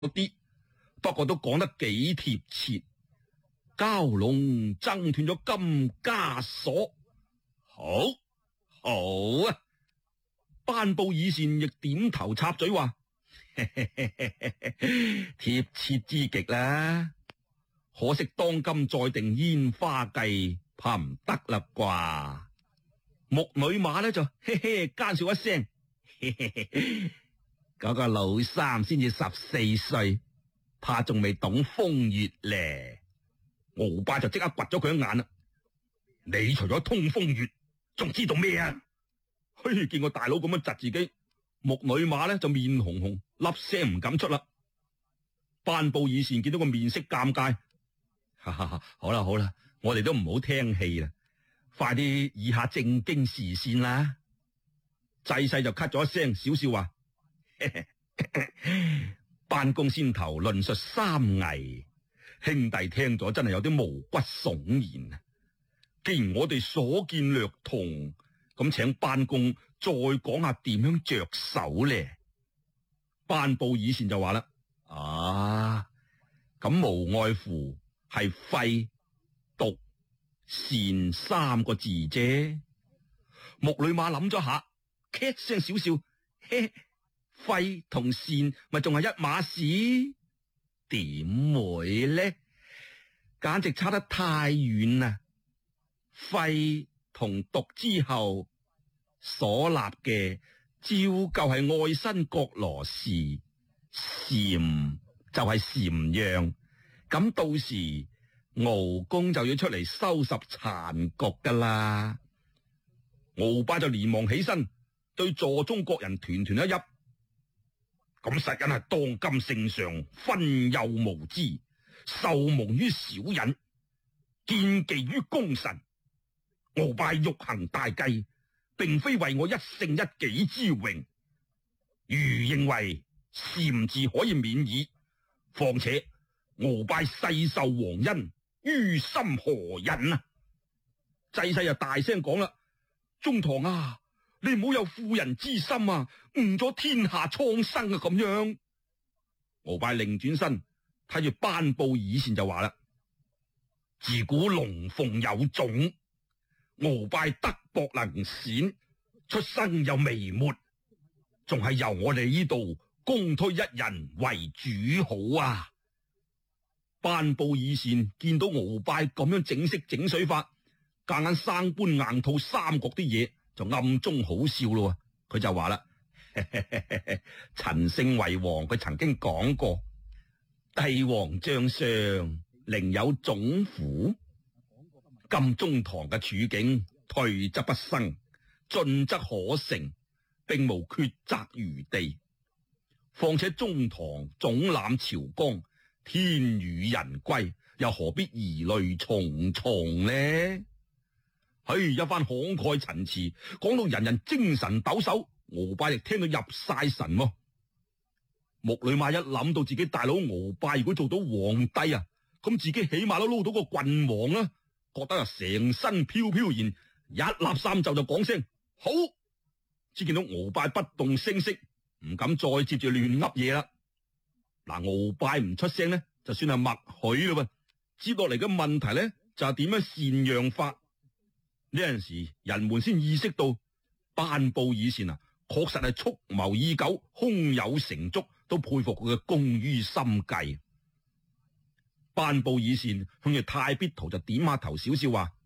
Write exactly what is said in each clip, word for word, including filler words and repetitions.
啲，不過都講得幾貼切。蛟龍掙斷咗金枷鎖，好，好啊！班布爾善亦點頭插嘴話：貼切之極啦！可惜當今再定煙花計，怕唔得啦啩？木女馬呢就嘿嘿奸笑一聲，嗰個老三先至十四歲，怕仲未懂風月咧。鰲拜就即刻掘咗佢一眼啦！你除咗通風月，仲知道咩啊？嘿，見個大佬咁樣窒自己，木女馬呢就面紅紅，粒聲唔敢出啦。班布爾善見到個面色尷尬，哈哈哈，好啦好啦，我哋都唔好聽戲啦，快啲以下正經事先啦。濟世就咳咗一聲，少少話：班公先頭論述三危，兄弟聽咗真係有啲毛骨悚然啊！既然我哋所見略同，咁請班公再講下點樣着手咧。班布爾善就話啦：啊，咁無外乎係廢、毒、善三個字啫。木女馬諗咗下，咳聲少少，嘿，廢同善咪仲係一碼事？點會呢？簡直差得太遠啦！廢同毒之後所立嘅，照舊係愛新覺羅氏，禪就係禪讓。咁到時敖公就要出嚟收拾殘局噶啦。敖拜就連忙起身，對座中各人團團一泣。咁實因係當今聖上昏幼無知，受蒙於小人，見忌於功臣。敖拜欲行大計，並非為我一勝一己之榮。如認為禪字可以免矣，況且敖拜世受皇恩，於心何忍啊？濟世就大聲講啦：中堂啊，你唔好有婦人之心啊，誤咗天下蒼生啊！咁樣，敖拜擰轉身睇住班布爾善就話啦：自古龍鳳有種，敖拜德薄能鮮，出生又微末，仲係由我哋呢度公推一人為主好啊！班布爾善見到敖拜咁樣整色整水法，夾硬生搬硬套三國啲嘢，就暗中好笑咯。佢就話啦：陳勝為王，佢曾經講過，帝王將相寧有種乎？今中堂嘅處境，退則不生，進則可成，並無抉擇餘地。況且中堂總攬朝綱，天與人歸，又何必疑慮重重呢？嘿，一番慷慨陳詞，講到人人精神抖擻，敖拜亦聽到入晒神喎。木女馬一諗到自己大佬敖拜如果做到皇帝啊，咁自己起碼都撈到個郡王啦，覺得啊成身飄飄然，一立三袖就講聲好。只見到敖拜不動聲色，唔敢再接住亂噏嘢啦。嗱，敖拜唔出聲呢，就算係默許啦。接落嚟嘅問題呢，就係點樣禪讓法。呢陣時人們先意識到班布爾善啊，確實係蓄謀已久，胸有成竹，都佩服佢嘅工於心計。班布爾善向住太必圖就點下頭，少少話：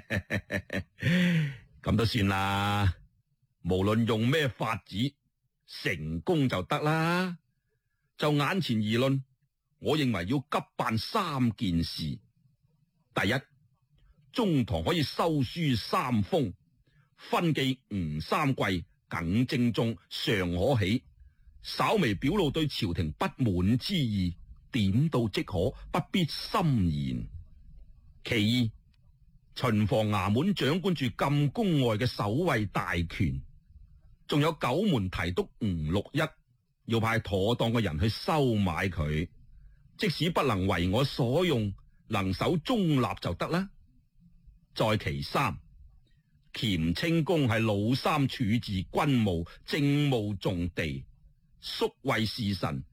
咁都算啦，無論用咩法子，成功就得啦。就眼前而論，我認為要急辦三件事。第一，中堂可以修書三封，分記吳三桂、耿精忠尚可喜，稍微表露對朝廷不滿之意，點到即可，不必深言。其二，巡防衙門掌管住禁宮外嘅守衛大權，仲有九門提督吳六一，要派妥當嘅人去收買佢，即使不能為我所用，能守中立就得啦。再其三，乾清宮係老三處置軍務、政務重地，宿衛侍臣，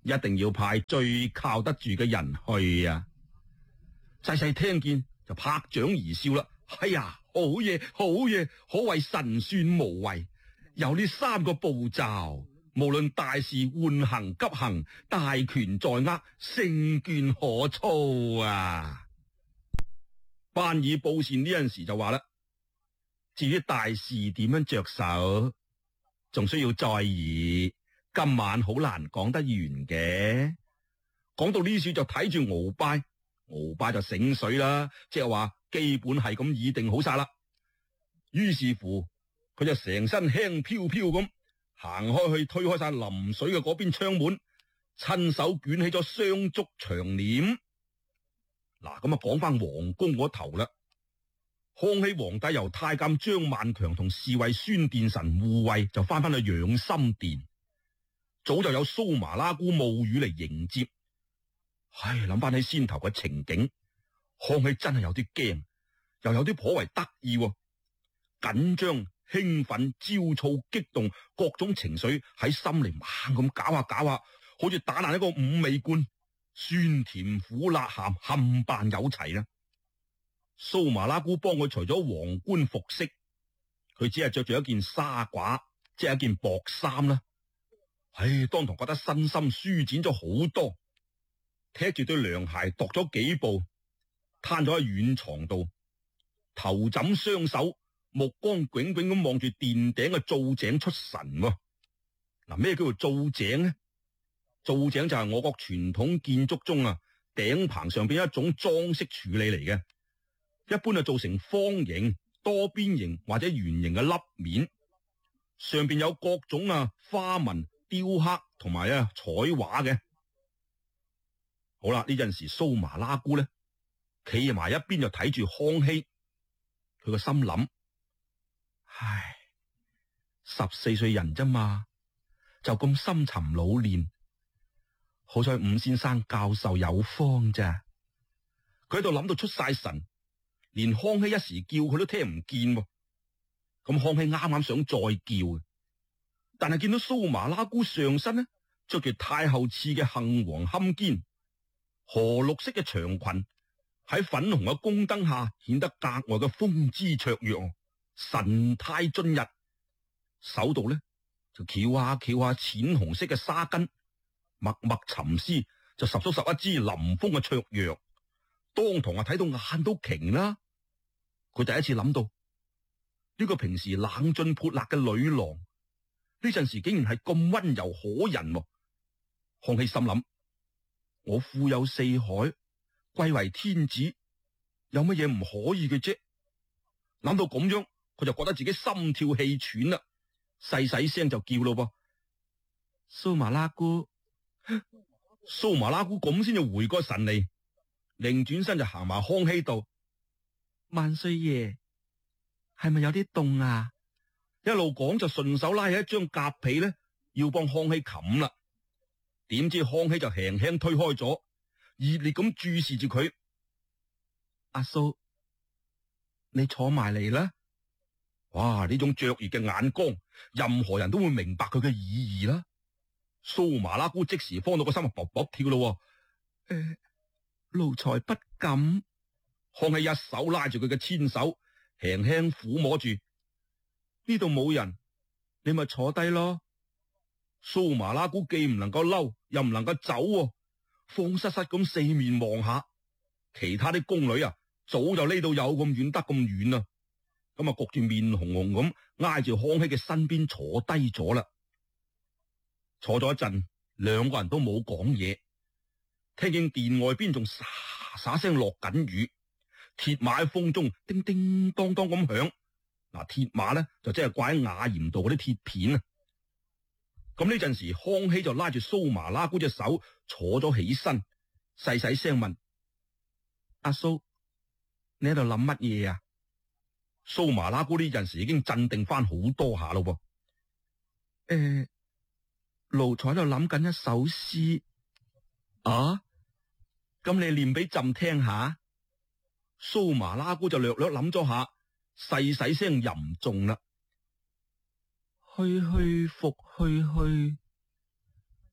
一定要派最靠得住嘅人去啊！細細聽見就拍掌而笑啦。哎呀，好嘢，好嘢，可謂神算無為。有呢三個步驟，無論大事緩行急行，大權在握，勝券可操啊！班爾布善呢陣時就話啦，至於大事點樣着手，仲需要再議，今晚好難講得完嘅。講到呢處就睇住鰲拜，鰲拜就醒水啦，即係話基本係咁議定好晒啦。於是乎，佢就成身輕飄飄咁行開去，推開晒臨水嘅嗰邊窗門，親手捲起咗雙竹長簾。嗱，咁啊講翻皇宮嗰頭啦。康熙皇帝由太監張萬強同侍衛孫殿臣護衛就翻返去養心殿，早就有蘇麻拉姑冒雨嚟迎接。唉，諗翻起先頭嘅情景，康熙真係有啲驚，又有啲頗為得意，緊張、興奮、焦躁、激動，各種情緒喺心裏猛咁搞下搞下，好似打爛一個五味罐，酸甜苦辣鹹冚唪有齊啦。蘇麻拉姑幫佢除咗皇冠服飾，佢只係着住一件紗褂，即係一件薄衫啦。唉，當堂覺得身心舒展咗好多，踢住對涼鞋踱咗幾步，攤咗喺軟床度，頭枕雙手，目光炯炯咁望住殿頂嘅灶井出神。嗱，咩叫做灶井呢？灶井就係我國傳統建築中啊頂棚上邊一種裝飾處理嚟嘅。一般就做成方形、多邊形或者圓形嘅凹面，上邊有各種啊花紋、雕刻同埋啊彩畫嘅。好啦，呢陣時蘇麻拉姑咧企埋一邊就睇住康熙，佢個心諗：唉，十四歲人啫嘛，就咁深沉老練，好彩伍先生教授有方咋。佢喺度諗到出晒神。連康熙一時叫佢都聽唔見，咁康熙啱啱想再叫，但係見到蘇麻拉姑上身呢，着住太后賜嘅杏黃坎肩，荷綠色嘅長裙喺粉紅嘅宮燈下顯得格外嘅風姿卓越，神態盡逸。手度呢就翹下翹下淺紅色嘅紗巾，默默沉思就十足十一支臨風嘅綽藥，當堂啊睇到眼都瓊啦。佢第一次諗到呢、這個平時冷峻潑辣嘅女郎，呢陣時竟然係咁溫柔可人、啊。康熙心諗：我富有四海，貴為天子，有乜嘢唔可以嘅啫？諗到咁樣，佢就覺得自己心跳氣喘啦，細細聲就叫咯噃。蘇麻拉姑，蘇麻拉姑咁先至回過神嚟，擰轉身就行埋康熙度。萬歲爺，係咪有啲凍啊？一路講就順手拉起一張夾被咧，要幫康熙冚啦。點知康熙就輕輕推開咗，熱烈咁注視住佢。阿蘇，你坐埋嚟啦。哇！呢種灼熱嘅眼光，任何人都會明白佢嘅意義啦。蘇麻拉姑即時慌到個心啊卜卜跳咯。誒、呃，奴才不敢。康熙一手拉住佢嘅纖手，輕輕撫摸住。呢度冇人，你咪坐低咯。蘇麻拉姑既唔能夠嬲，又唔能夠走，慌失失咁四面望下。其他啲宮女啊，早就匿到有咁遠得咁遠啦。咁啊，焗住面紅紅咁挨住康熙嘅身邊坐低咗啦。坐咗一陣，兩個人都冇講嘢。聽見殿外邊仲沙沙聲落緊雨。鐵馬喺風中叮叮當當咁響，嗱，鐵馬咧就即係掛喺瓦檐度嗰啲鐵片啊。咁呢陣時，康熙就拉住蘇麻拉姑隻手坐咗起身，細細聲問：阿蘇，你喺度諗乜嘢啊？蘇麻拉姑呢陣時已經鎮定翻好多下咯噃。誒、呃，奴才喺度諗緊一首詩。啊？咁你念俾朕聽下。蘇麻拉姑就略略諗咗下，細細聲吟誦啦：去去復去去，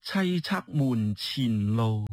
凄惻門前路，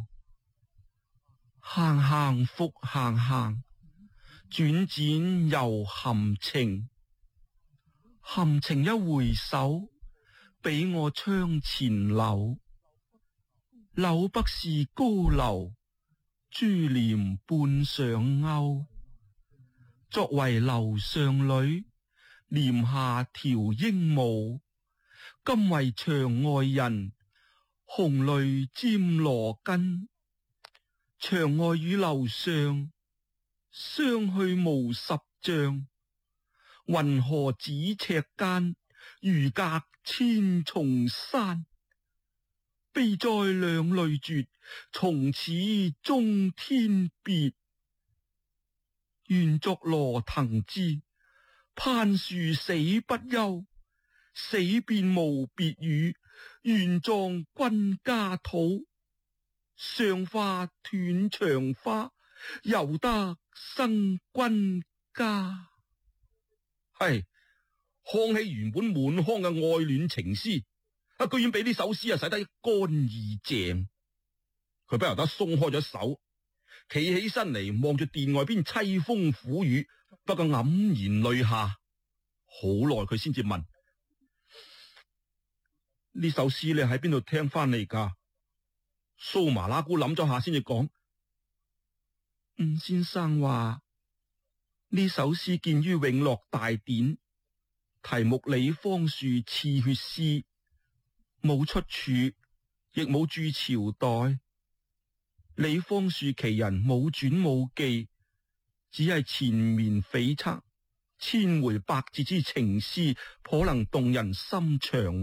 行行復行行，轉轉又含情。含情一回首，比我窗前柳。柳不是高樓，珠簾半上鈎。作為樓上女，簾下調鸚鵡。今為牆外人，紅淚沾羅巾。牆外與樓上，相去無十丈。雲河咫尺間，如隔千重山。悲哉兩淚絕，從此終天別。願作羅騰之，攀樹死不休。死便無別語，願葬君家土。上花斷腸花，猶得生君家。係康熙原本滿腔嘅愛戀情詩，啊，居然俾呢首詩啊洗得一乾二淨。佢不由得鬆開咗手，企起身嚟望住殿外邊淒風苦雨，不過黯然淚下。好耐佢先至問：呢首詩你喺邊度聽翻嚟噶？蘇麻拉姑諗咗下先至講：伍先生話呢首詩見於永樂大典，題目李方樹刺血詩，冇出處，亦冇注朝代。李方樹其人冇傳冇記，只係纏綿悱惻，千回百折之情詩，頗能動人心腸。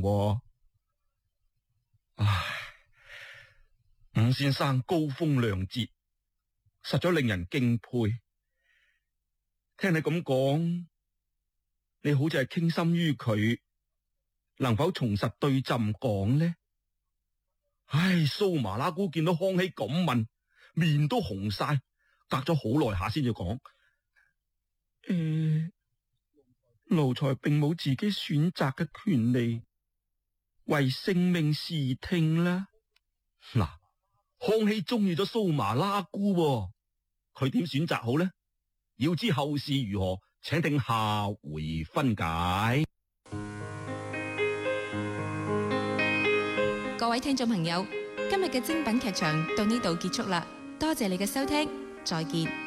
唉，伍先生高風亮節，實在令人敬佩。聽你咁講，你好似係傾心於佢，能否從實對朕講呢？唉，蘇麻拉姑見到康熙咁問，面都紅晒，隔咗好耐下先至講：誒，奴才並冇自己選擇嘅權利，唯性命時聽啦。嗱，康熙中意咗蘇麻拉姑喎，佢點選擇好呢？要知後事如何，請聽下回分解。 各位聽眾朋友，今日嘅精品劇場到呢度結束啦，多謝你嘅收聽，再見。